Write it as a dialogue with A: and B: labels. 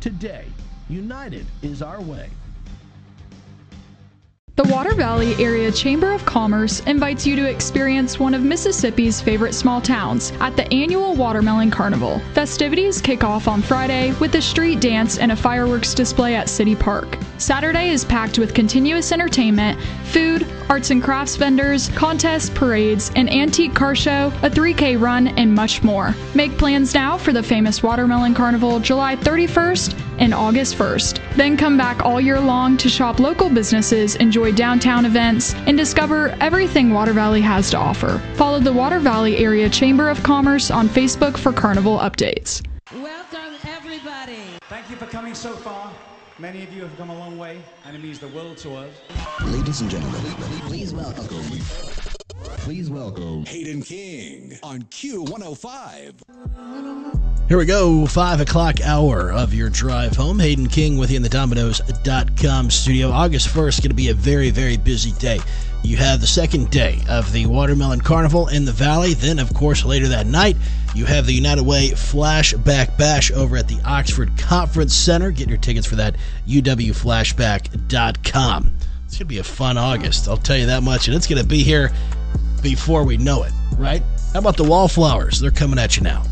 A: Today, united is our way.
B: The Water Valley Area Chamber of Commerce invites you to experience one of Mississippi's favorite small towns at the annual Watermelon Carnival. Festivities kick off on Friday with a street dance and a fireworks display at City Park. Saturday is packed with continuous entertainment, food, arts and crafts vendors, contests, parades, an antique car show, a 3K run, and much more. Make plans now for the famous Watermelon Carnival July 31st and August 1st. Then come back all year long to shop local businesses, enjoy downtown events, and discover everything Water Valley has to offer. Follow the Water Valley Area Chamber of Commerce on Facebook for carnival updates.
C: Welcome, everybody.
D: Thank you for coming so far. Many of you have come a long way, and it means the world to us.
E: Ladies and gentlemen, please welcome
F: Hayden King on Q105.
G: Here we go, 5 o'clock hour of your drive home. Hayden King with you in the Domino's.com studio. August 1st, going to be a very, very busy day. You have the second day of the Watermelon Carnival in the Valley. Then, of course, later that night, you have the United Way Flashback Bash over at the Oxford Conference Center. Get your tickets for that, uwflashback.com. It's going to be a fun August, I'll tell you that much. And it's going to be here before we know it, right? How about the Wallflowers? They're coming at you now.